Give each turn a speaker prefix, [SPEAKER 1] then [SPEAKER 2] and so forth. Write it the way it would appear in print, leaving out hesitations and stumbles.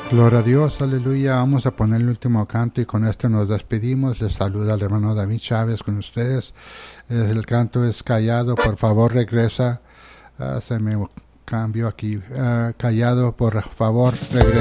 [SPEAKER 1] Gloria a Dios, aleluya. Vamos a poner el último canto y con esto nos despedimos. Les saluda el hermano David Chávez con ustedes. El canto es Callado, por favor regresa. Se me cambió aquí. Callado, por favor regresa.